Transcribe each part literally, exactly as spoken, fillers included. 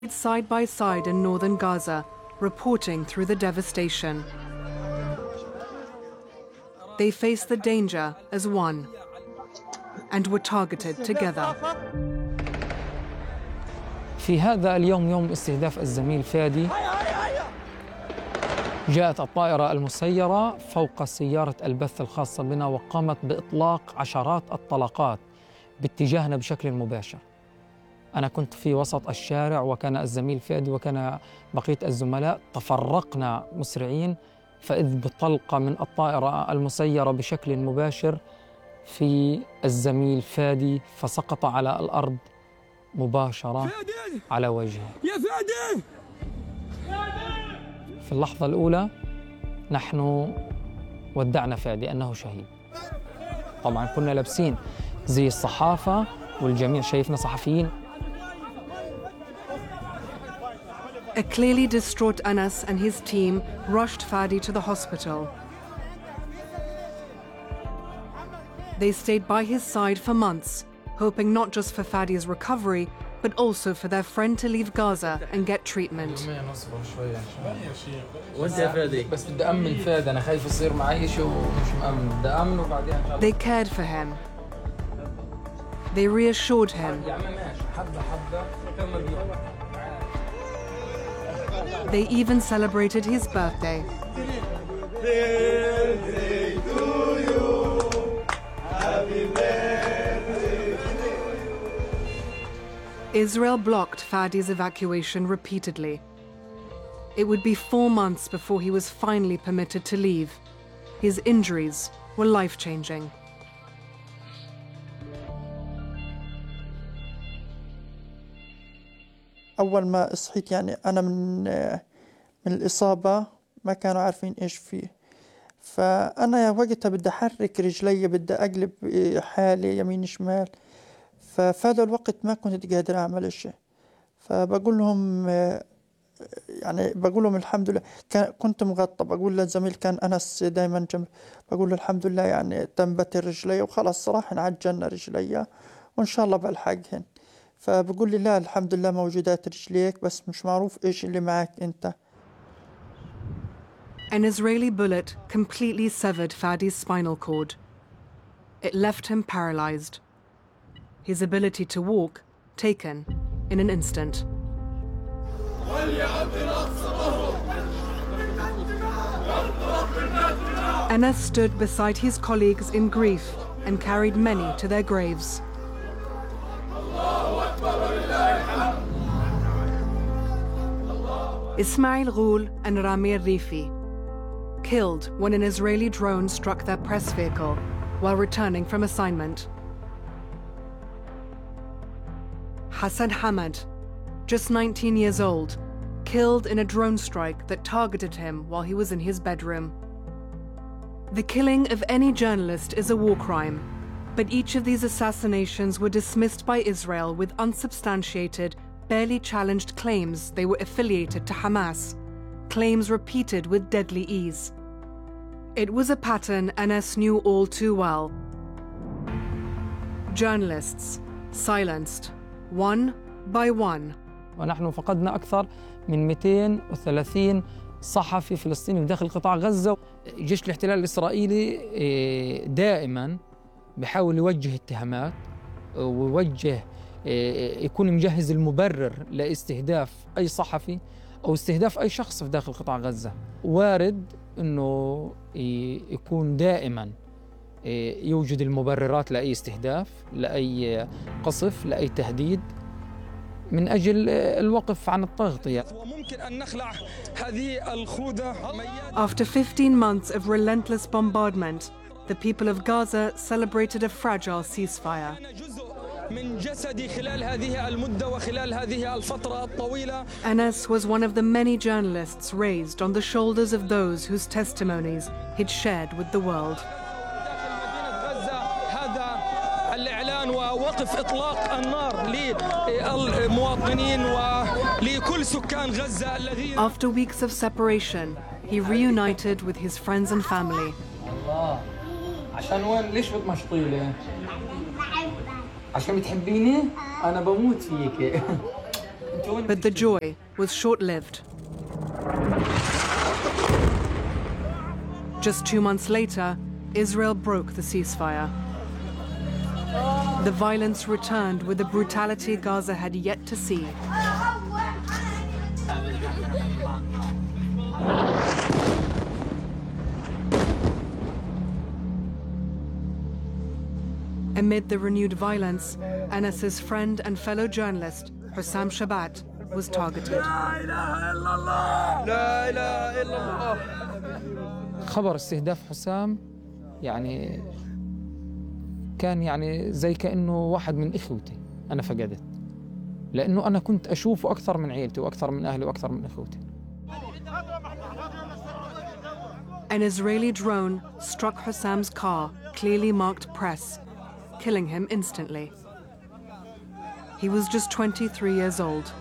side by side in northern Gaza, reporting through the devastation. They faced the danger as one and were targeted together. في هذا اليوم يوم استهداف الزميل فادي جاءت الطائرة المسيرة فوق سيارة البث الخاصة بنا وقامت بإطلاق عشرات الطلقات باتجاهنا بشكل مباشر. أنا كنت في وسط الشارع وكان الزميل فادي وكان بقية الزملاء، تفرقنا مسرعين فإذ بطلقة من الطائرة المسيرة بشكل مباشر في الزميل فادي فسقط على الأرض مباشرة على وجهه. يا فادي! في اللحظة الأولى نحن ودعنا فادي أنه شهيد. طبعا كنا لابسين زي الصحافة والجميع شايفنا صحفيين. A clearly distraught Anas and his team rushed Fadi to the hospital. They stayed by his side for months, hoping not just for Fadi's recovery, but also for their friend to leave Gaza and get treatment. وانت يا فادي بس بدي أمن فادي، أنا خايف يصير معي شيء ومش مأمن، بدي أمنه وبعدين. They cared for him. They reassured him. They even celebrated his birthday. Birthday to you. Happy birthday. Israel blocked Fadi's evacuation repeatedly. It would be four months before he was finally permitted to leave. His injuries were life-changing. أول ما صحيت يعني أنا من من الإصابة ما كانوا عارفين إيش فيه، فأنا وقتها بدي أحرك رجلي، بدي أقلب حالي يمين شمال، ففي هذا الوقت ما كنت قادر أعمل إشي. فبقول لهم يعني بقول لهم الحمد لله كنت مغطى، بقول للزميل كان أنس دائما جنبي، بقول له الحمد لله يعني تنبت رجلي وخلاص صراحة عجلنا رجلي وإن شاء الله بلحقهن. فبقول لي لا الحمد لله موجودات رجليك بس مش معروف إيش اللي معك أنت. An Israeli bullet completely severed Fadi's spinal cord. It left him paralyzed. His ability to walk taken in an instant. Anas stood beside his colleagues in grief and carried many to their graves. Ismail Ghul and Ramir Rifi, killed when an Israeli drone struck their press vehicle while returning from assignment. Hassan Hamad, just nineteen years old, killed in a drone strike that targeted him while he was in his bedroom. The killing of any journalist is a war crime, but each of these assassinations were dismissed by Israel with unsubstantiated, barely challenged claims they were affiliated to Hamas, claims repeated with deadly ease. It was a pattern Anas knew all too well. Journalists silenced, one by one. ونحن فقدنا أكثر من مئتين وثلاثين صحفي فلسطيني داخل قطاع غزة. جيش الاحتلال الإسرائيلي دائماً بحاول يوجه اتهامات ويوجه يكون مجهز المبرر لاستهداف أي صحفي أو استهداف أي شخص في داخل قطاع غزة. وارد أنه يكون دائماً يوجد المبررات لأي استهداف، لأي قصف، لأي تهديد من أجل الوقف عن التغطية. After fifteen months of relentless bombardment, the people of Gaza celebrated a fragile ceasefire. Anas was one of the many journalists raised on the shoulders of those whose testimonies he'd shared with the world. ووقف إطلاق النار للمواطنين ولكل سكان غزة الذين. After weeks of separation, he reunited with his friends and family. الله عشان وين ليش بتمشطيلي؟ عشان بتحبيني؟ أنا بموت فيك. But the joy was short-lived. Just two months later, Israel broke the ceasefire. The violence returned with a brutality Gaza had yet to see. Amid the renewed violence, Anas's friend and fellow journalist, Hussam Shabat, was targeted. خبر استهداف حسام يعني كان يعني زي كأنه واحد من إخوتي أنا فقدت، لأنه أنا كنت أشوفه أكثر من عيلتي وأكثر من أهلي وأكثر من إخوتي. An Israeli drone struck Hussam's car, clearly marked press, killing him instantly. He was just twenty-three years old.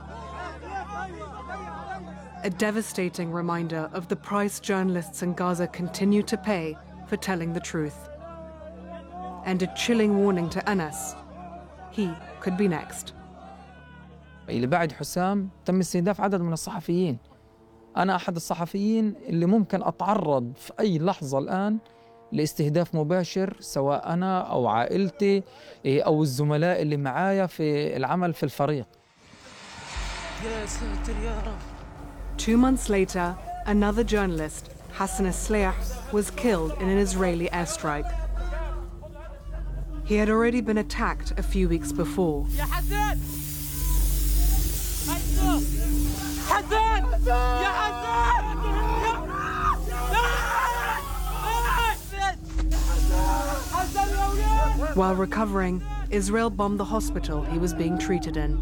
A devastating reminder of the price journalists in Gaza continue to pay for telling the truth. And a chilling warning to Anas. He could be next. اللي بعد حسام تم استهداف عدد من الصحفيين. أنا أحد الصحفيين اللي ممكن أتعرض في أي لحظة الآن لاستهداف مباشر، سواء أنا أو عائلتي أو الزملاء اللي معايا في العمل في الفريق. يا ساتر يا رب. Two months later, another journalist, Hassan Asliah, was killed in an Israeli airstrike. He had already been attacked a few weeks before. يا حسن! حسن! يا حسن! While recovering, Israel bombed the hospital he was being treated in.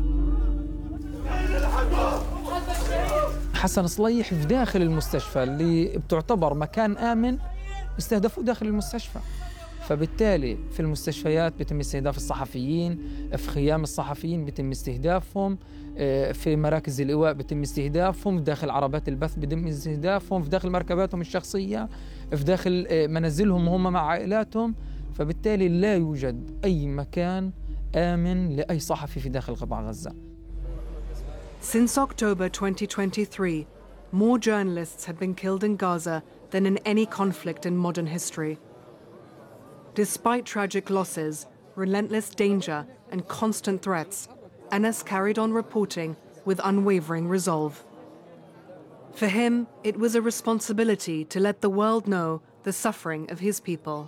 حسن صليح في داخل المستشفى اللي بتعتبر مكان آمن استهدفوه داخل المستشفى، فبالتالي في المستشفيات بيتم استهداف الصحفيين، في خيام الصحفيين بيتم استهدافهم، في مراكز الإيواء بيتم استهدافهم، في داخل عربات البث بيتم استهدافهم، في داخل مركباتهم الشخصية، في داخل منازلهم وهم مع عائلاتهم، فبالتالي لا يوجد أي مكان آمن لأي صحفي في داخل قطاع غزة. Since October twenty twenty-three, more journalists have been killed in Gaza than in any conflict in modern history. Despite tragic losses, relentless danger, and constant threats, Anas carried on reporting with unwavering resolve. For him, it was a responsibility to let the world know the suffering of his people.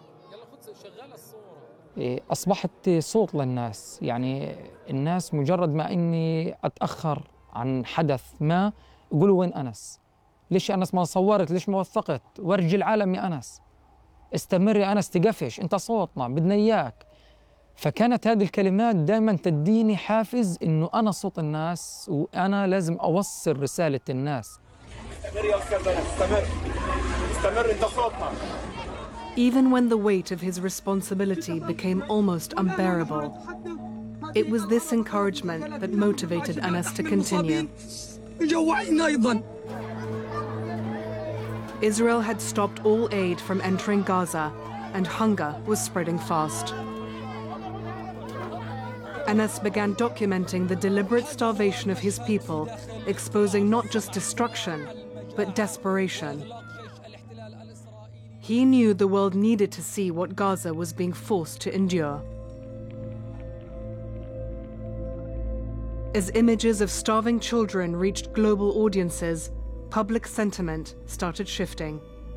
أصبحت صوت للناس، يعني الناس مجرد ما إني أتأخر عن حدث ما يقولوا وين أنس؟ ليش أنس ما صورت؟ ليش ما وثقت؟ ورجي العالم يا أنس، استمر يا أنس، تقفش، أنت صوتنا، بدنا إياك. فكانت هذه الكلمات دائما تديني حافز إنه أنا صوت الناس وأنا لازم أوصل رسالة الناس. استمر يا أستاذ أنس، استمر، استمر، أنت صوتنا. Even when the weight of his responsibility became almost unbearable, it was this encouragement that motivated Anas to continue. Israel had stopped all aid from entering Gaza, and hunger was spreading fast. Anas began documenting the deliberate starvation of his people, exposing not just destruction, but desperation. He knew the world needed to see what Gaza was being forced to endure. As images of starving children reached global audiences, public sentiment started shifting.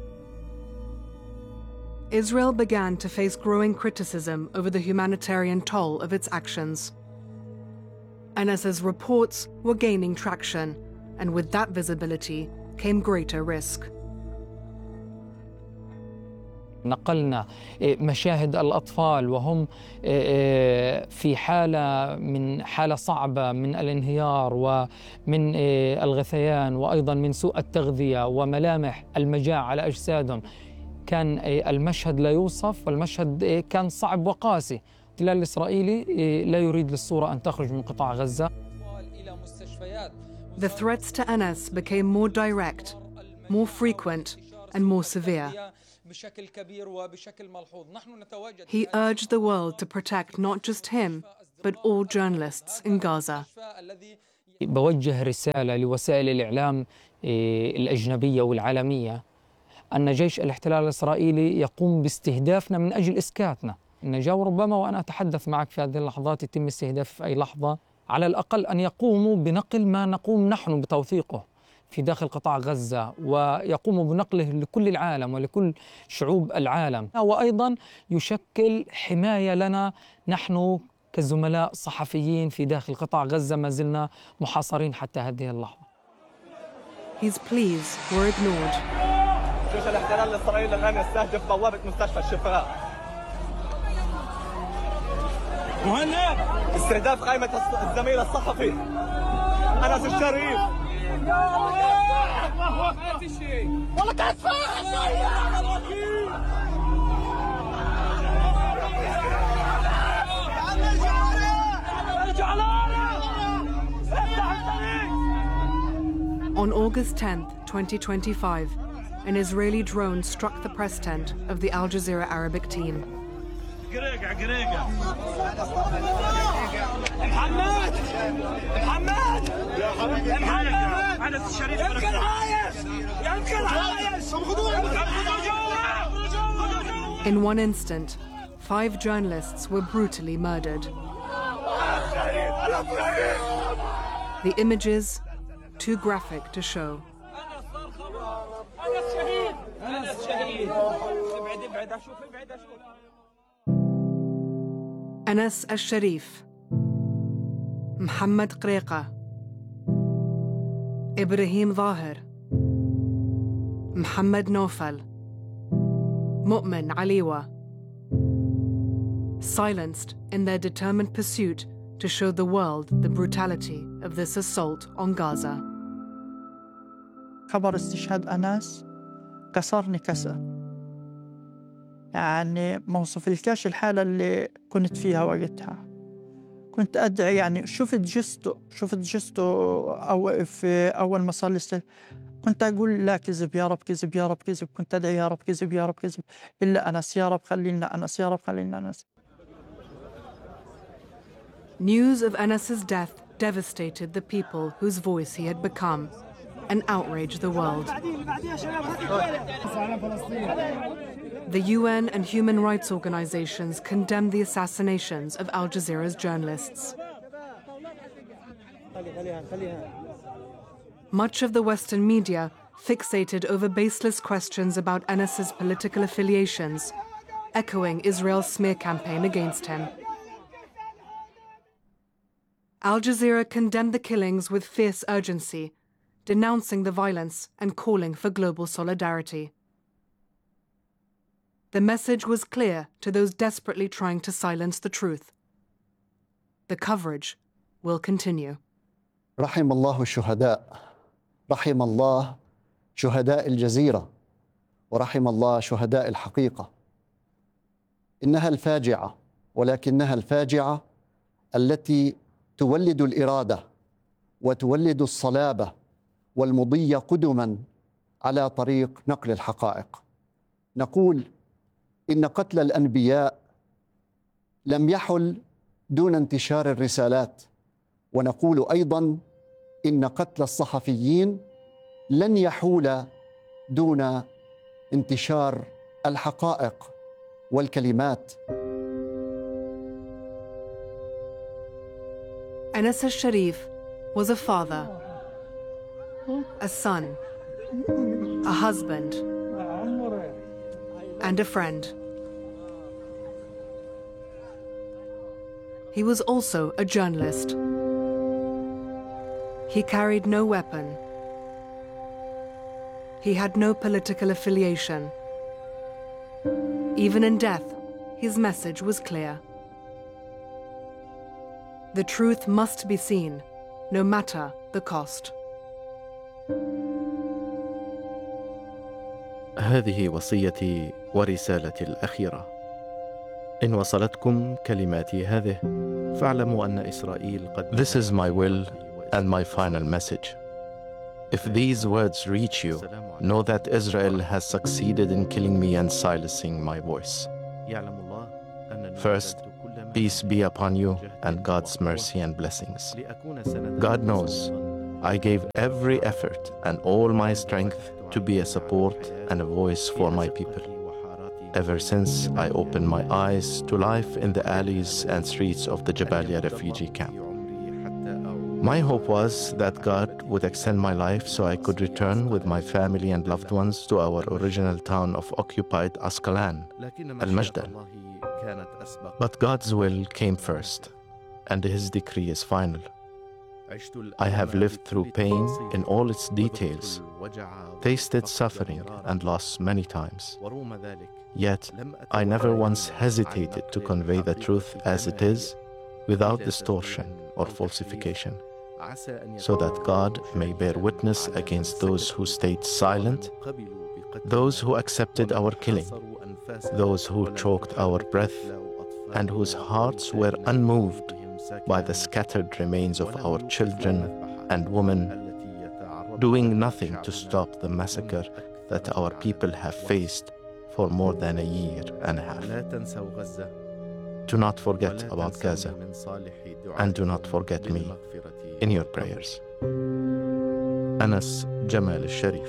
Israel began to face growing criticism over the humanitarian toll of its actions. Anas's reports were gaining traction, and with that visibility came greater risk. نقلنا مشاهد الأطفال وهم في حالة من حالة صعبة من الانهيار ومن الغثيان وأيضا من سوء التغذية وملامح المجاعة على أجسادهم. كان المشهد لا يوصف، والمشهد كان صعب وقاسي. الاحتلال الإسرائيلي لا يريد للصورة أن تخرج من قطاع غزة. The threats to Anas became more direct, more frequent, and more severe. He urged the world to protect not just him, but all journalists in Gaza. بوجه رسالة لوسائل الإعلام الأجنبية والعالمية أن جيش الاحتلال الإسرائيلي يقوم باستهدافنا من أجل إسكاتنا. النجاة وربما وأنا أتحدث معك في هذه اللحظات يتم استهداف في أي لحظة، على الأقل أن يقوموا بنقل ما نقوم نحن بتوثيقه في داخل قطاع غزة، ويقوموا بنقله لكل العالم ولكل شعوب العالم، وأيضا يشكل حماية لنا نحن كزملاء صحفيين في داخل قطاع غزة ما زلنا محاصرين حتى هذه اللحظة. His pleas were ignored. جيش الاحتلال الإسرائيلي الآن يستهدف بوابة مستشفى الشفاء. مهند استهداف قائمة الزميل الصحفي أنس الشريف. والله كانت On August tenth, twenty twenty-five, an Israeli drone struck the press tent of the Al Jazeera Arabic team. In one instant, five journalists were brutally murdered. The images, too graphic to show. Anas al-Sharif, Muhammad Qreqa, Ibrahim Zahir, Muhammad Nofal, Mu'min Aliwa, silenced in their determined pursuit to show the world the brutality of this assault on Gaza. خبر استشهاد أناس كسرني كسر، يعني ما وصفلكاش الحالة اللي كنت فيها وقتها. كنت أدعي، يعني شفت جسته شفت جسته أو في أول ما صار الاستشهاد كنت أقول لا كذب يا رب، كذب يا رب، كذب. كنت أدعي يا رب كذب يا رب كذب، إلا أنس يا رب خلينا أنس يا رب خلينا أنس. News of Anas's death devastated the people whose voice he had become and outraged the world. The U N and human rights organizations condemned the assassinations of Al Jazeera's journalists. Much of the Western media fixated over baseless questions about Anas's political affiliations, echoing Israel's smear campaign against him. Al Jazeera condemned the killings with fierce urgency, denouncing the violence and calling for global solidarity. The message was clear to those desperately trying to silence the truth. The coverage will continue. رحم الله الشهداء، رحم الله شهداء الجزيرة، ورحم الله شهداء الحقيقة. إنها الفاجعة، ولكنها الفاجعة التي تولد الإرادة وتولد الصلابة والمضي قدما على طريق نقل الحقائق. نقول إن قتل الأنبياء لم يحل دون انتشار الرسالات، ونقول أيضا إن قتل الصحفيين لن يحول دون انتشار الحقائق والكلمات. Anas al-Sharif was a father, a son, a husband, and a friend. He was also a journalist. He carried no weapon. He had no political affiliation. Even in death, his message was clear. The truth must be seen, no matter the cost. هذه وصيتي ورسالتي الأخيرة. إن وصلتكم كلماتي هذه فاعلموا أن إسرائيل قد This is my will and my final message. If these words reach you, know that Israel has succeeded in killing me and silencing my voice. First, Peace be upon you and God's mercy and blessings. God knows I gave every effort and all my strength to be a support and a voice for my people. Ever since I opened my eyes to life in the alleys and streets of the Jabalia refugee camp. My hope was that God would extend my life so I could return with my family and loved ones to our original town of occupied Asqalan, Al-Majdan. But God's will came first, and His decree is final. I have lived through pain in all its details, tasted suffering and loss many times. Yet, I never once hesitated to convey the truth as it is, without distortion or falsification, so that God may bear witness against those who stayed silent, those who accepted our killing, those who choked our breath, and whose hearts were unmoved by the scattered remains of our children and women, doing nothing to stop the massacre that our people have faced for more than a year and a half. Do not forget about Gaza, and do not forget me in your prayers. Anas Jamal al-Sharif.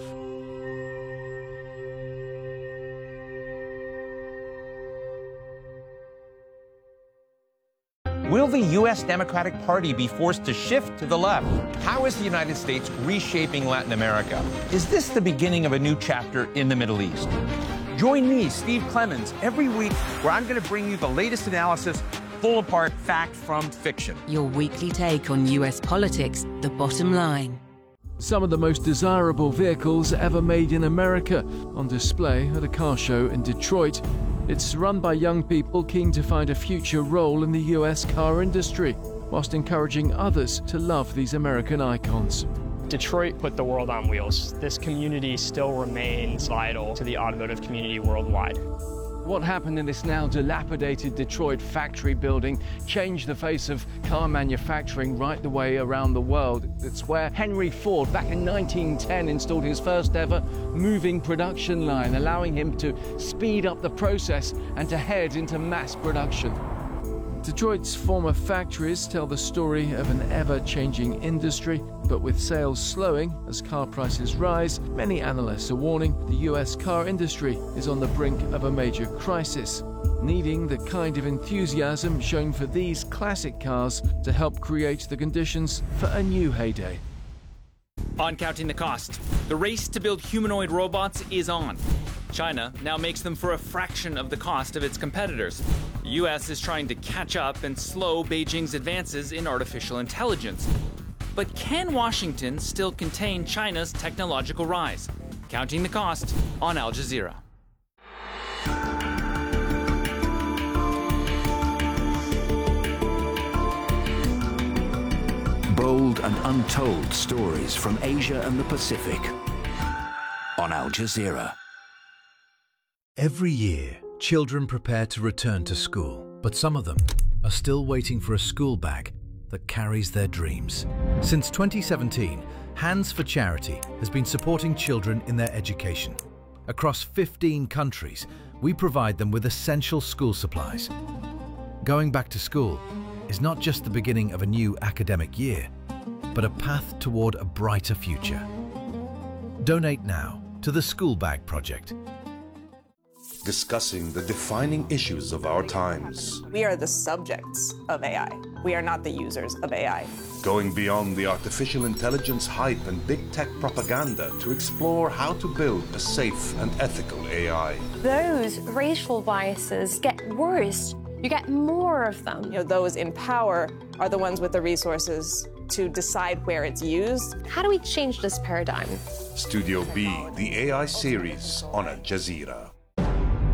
Will the U S Democratic Party be forced to shift to the left? How is the United States reshaping Latin America? Is this the beginning of a new chapter in the Middle East? Join me, Steve Clemons, every week where I'm going to bring you the latest analysis, pull apart fact from fiction. Your weekly take on U S politics, The Bottom Line. Some of the most desirable vehicles ever made in America on display at a car show in Detroit. It's run by young people keen to find a future role in the U S car industry, whilst encouraging others to love these American icons. Detroit put the world on wheels. This community still remains vital to the automotive community worldwide. What happened in this now dilapidated Detroit factory building changed the face of car manufacturing right the way around the world. It's where Henry Ford, back in nineteen ten, installed his first ever moving production line, allowing him to speed up the process and to head into mass production. Detroit's former factories tell the story of an ever-changing industry, but with sales slowing as car prices rise, many analysts are warning the U S car industry is on the brink of a major crisis, needing the kind of enthusiasm shown for these classic cars to help create the conditions for a new heyday. On Counting the Cost, the race to build humanoid robots is on. China now makes them for a fraction of the cost of its competitors. The U S is trying to catch up and slow Beijing's advances in artificial intelligence. But can Washington still contain China's technological rise? Counting the Cost on Al Jazeera. Bold and untold stories from Asia and the Pacific on Al Jazeera. Every year, children prepare to return to school, but some of them are still waiting for a school bag that carries their dreams. Since twenty seventeen, Hands for Charity has been supporting children in their education. Across fifteen countries, we provide them with essential school supplies. Going back to school is not just the beginning of a new academic year, but a path toward a brighter future. Donate now to the School Bag Project. Discussing the defining issues of our times. We are the subjects of A I. We are not the users of A I. Going beyond the artificial intelligence hype and big tech propaganda to explore how to build a safe and ethical A I. Those racial biases get worse. You get more of them. You know, those in power are the ones with the resources to decide where it's used. How do we change this paradigm? Studio B, the A I series on Al Jazeera.